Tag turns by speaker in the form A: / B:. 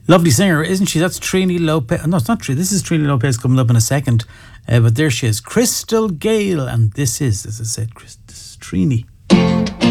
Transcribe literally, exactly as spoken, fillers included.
A: Lovely singer, isn't she? That's Trini Lopez. No, it's not Trini. This is Trini Lopez coming up in a second. Uh, but there she is, Crystal Gale. And this is, as I said, Chris, this is Trini.